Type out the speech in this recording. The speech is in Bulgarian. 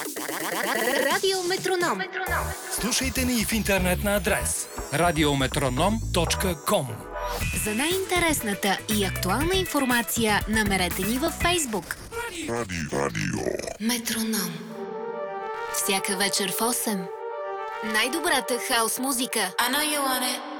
Радио Метроном. Слушайте ни и в интернет на адрес radiometronom.com. За най-интересната и актуална информация намерете ни във Фейсбук. Радио Метроном. Всяка вечер в 8. Най-добрата хаус музика. I know you want it.